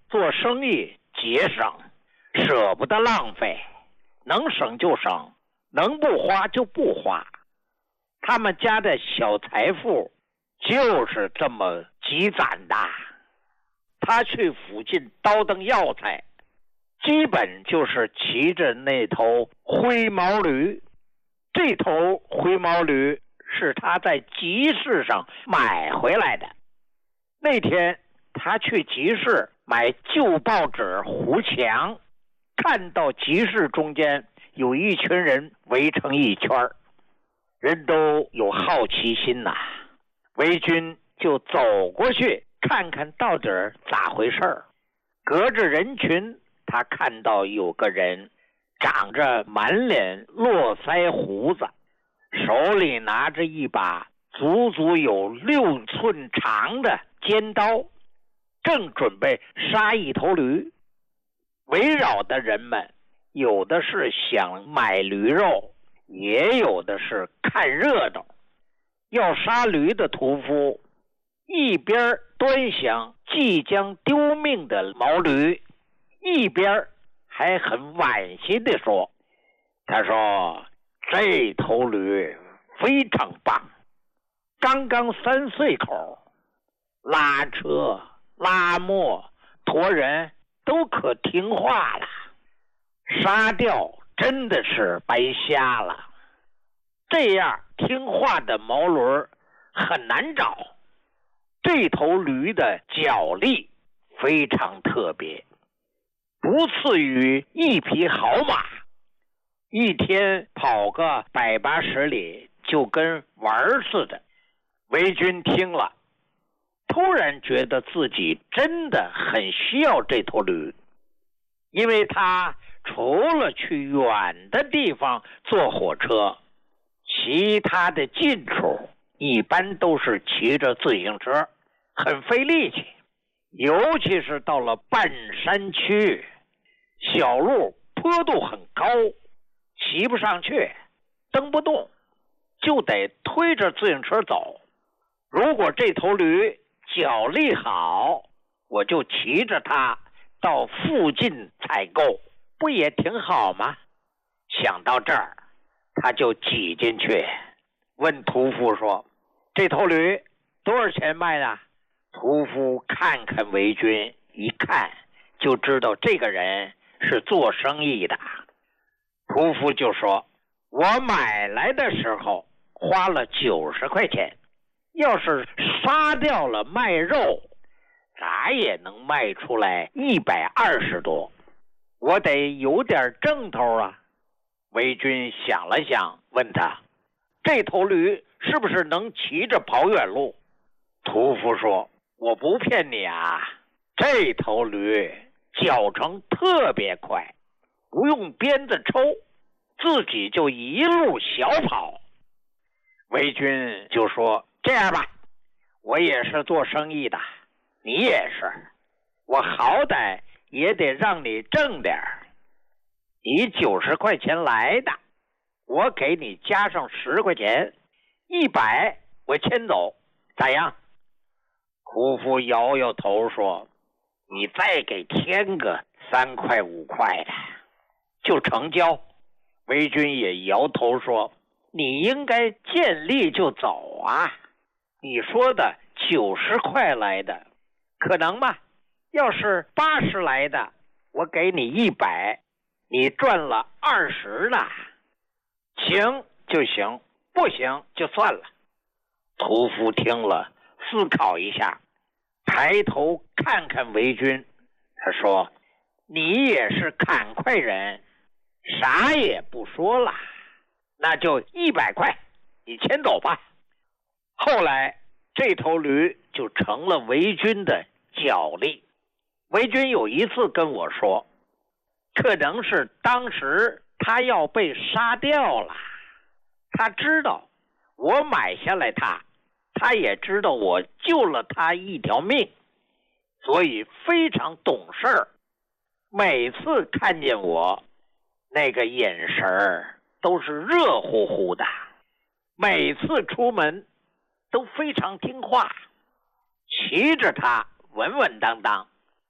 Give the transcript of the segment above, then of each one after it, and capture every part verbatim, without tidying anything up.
做生意节省，舍不得浪费，能省就省，能不花就不花。他们家的小财富就是这么积攒的。他去附近倒腾药材，基本就是骑着那头灰毛驴。这头灰毛驴是他在集市上买回来的。那天他去集市买旧报纸糊墙，看到集市中间有一群人围成一圈，人都有好奇心呐、啊。韦军就走过去看看到底咋回事。隔着人群，他看到有个人长着满脸络腮胡子，手里拿着一把足足有六寸长的尖刀，正准备杀一头驴。围绕的人们有的是想买驴肉，也有的是看热闹。要杀驴的屠夫一边端详即将丢命的毛驴，一边还很惋惜地说，他说这头驴非常棒，刚刚三岁口，拉车拉磨驮人都可听话了，杀掉真的是白瞎了。这样听话的毛驴很难找。这头驴的脚力非常特别，不次于一匹好马，一天跑个百八十里就跟玩似的。韦军听了，突然觉得自己真的很需要这头驴，因为他除了去远的地方坐火车，其他的近处一般都是骑着自行车，很费力气。尤其是到了半山区，小路坡度很高，骑不上去，蹬不动，就得推着自行车走。如果这头驴脚力好，我就骑着它到附近采购，不也挺好吗？想到这儿，他就挤进去问屠夫说，这头驴多少钱卖呢？屠夫看看韦军，一看就知道这个人是做生意的。屠夫就说，我买来的时候花了九十块钱，要是杀掉了卖肉，咋也能卖出来一百二十多，我得有点挣头啊。韦军想了想，问他，这头驴是不是能骑着跑远路？屠夫说，我不骗你啊，这头驴脚程特别快，不用鞭子抽，自己就一路小跑。韦军就说，这样吧，我也是做生意的，你也是，我好歹也得让你挣点儿。你九十块钱来的，我给你加上十块钱，一百我牵走，咋样？屠夫摇摇头说，你再给添个三块五块的就成交。韦军也摇头说，你应该见利就走啊，你说的九十块来的可能吗？要是八十来的，我给你一百，你赚了二十了。行就行，不行就算了。屠夫听了思考一下，抬头看看韦军，他说，你也是砍快人，啥也不说了，那就一百块，你牵走吧。后来这头驴就成了韦军的脚力。韦军有一次跟我说，可能是当时他要被杀掉了，他知道我买下来他，他也知道我救了他一条命，所以非常懂事儿。每次看见我，那个眼神都是热乎乎的，每次出门都非常听话，骑着它稳稳当当。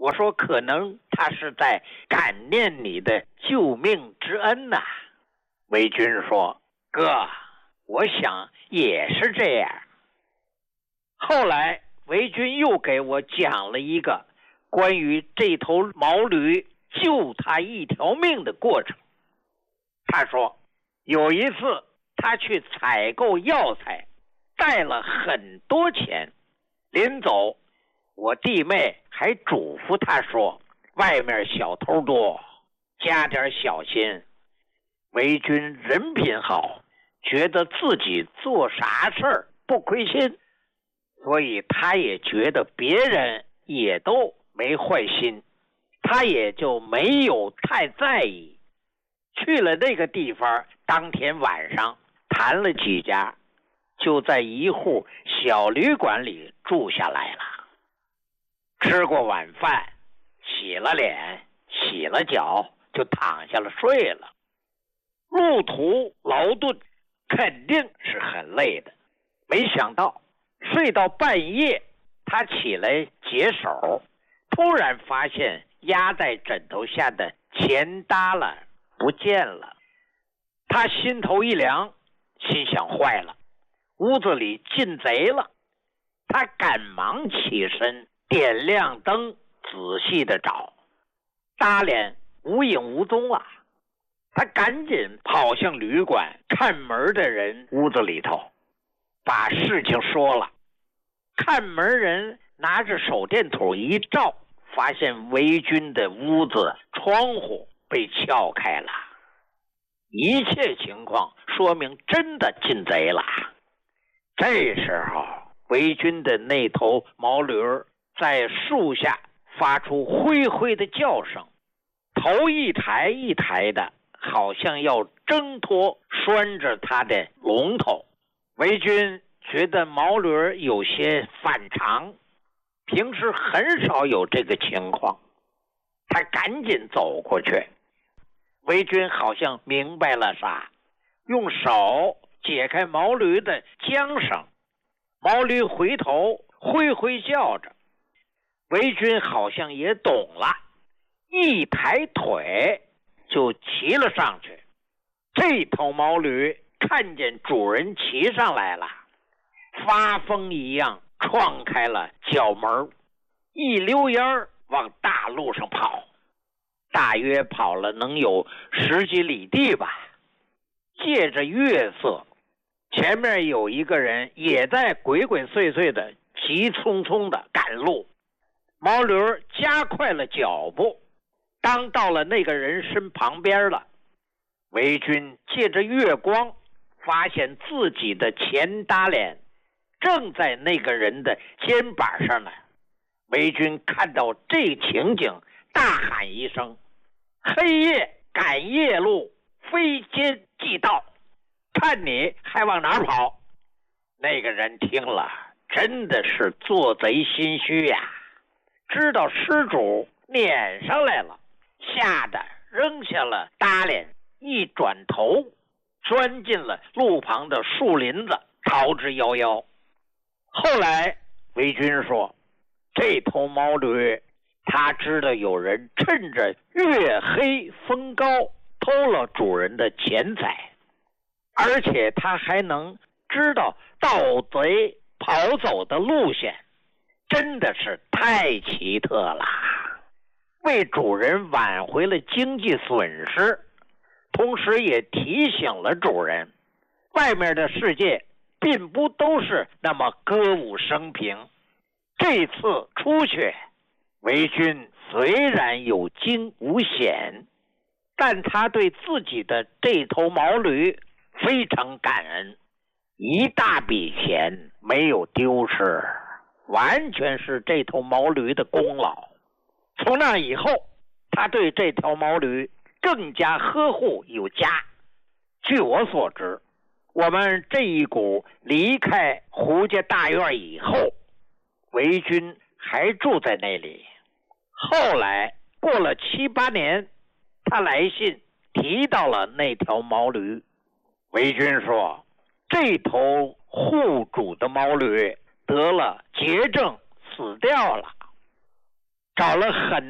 我说可能他是在感念你的救命之恩呐、啊。维军说，哥，我想也是这样。后来维军又给我讲了一个关于这头毛驴救他一条命的过程。他说有一次他去采购药材，带了很多钱，临走我弟妹还嘱咐他说，外面小偷多，加点小心。维军人品好，觉得自己做啥事儿不亏心，所以他也觉得别人也都没坏心，他也就没有太在意。去了那个地方，当天晚上谈了几家，就在一户小旅馆里住下来了。吃过晚饭，洗了脸，洗了脚，就躺下了睡了。路途劳顿，肯定是很累的。没想到睡到半夜，他起来解手，突然发现压在枕头下的钱耷拉不见了。他心头一凉，心想坏了，屋子里进贼了。他赶忙起身，点亮灯，仔细的找，搭脸无影无踪了。他赶紧跑向旅馆，看门的人屋子里头，把事情说了。看门人拿着手电筒一照，发现维军的屋子窗户被撬开了，一切情况说明真的进贼了。这时候维军的那头毛驴在树下发出灰灰的叫声，头一抬一抬的，好像要挣脱拴着他的龙头。维军觉得毛驴有些反常，平时很少有这个情况。他赶紧走过去，维军好像明白了啥，用手解开毛驴的缰绳，毛驴回头挥挥叫着。维军好像也懂了，一抬腿就骑了上去。这头毛驴看见主人骑上来了，发疯一样撞开了角门，一溜烟儿往大路上跑，大约跑了能有十几里地吧。借着月色，前面有一个人也在鬼鬼祟祟的急匆匆的赶路。毛驴加快了脚步，当到了那个人身旁边了。维军借着月光发现自己的前搭脸正在那个人的肩膀上呢。维军看到这情景，大喊一声，黑夜赶夜路，非奸即盗，看你还往哪跑。那个人听了真的是做贼心虚呀、啊，知道失主撵上来了，吓得扔下了搭脸，一转头钻进了路旁的树林子，逃之夭夭。后来维军说，这头毛驴他知道有人趁着月黑风高偷了主人的钱财，而且他还能知道盗贼跑走的路线，真的是太奇特了，为主人挽回了经济损失，同时也提醒了主人，外面的世界并不都是那么歌舞升平。这次出去，维军虽然有惊无险，但他对自己的这头毛驴非常感恩，一大笔钱没有丢失，完全是这头毛驴的功劳。从那以后，他对这条毛驴更加呵护有加。据我所知，我们这一股离开胡家大院以后，维军还住在那里。后来过了七八年，他来信提到了那条毛驴。维军说，这头护主的毛驴得了绝症死掉了。 找了很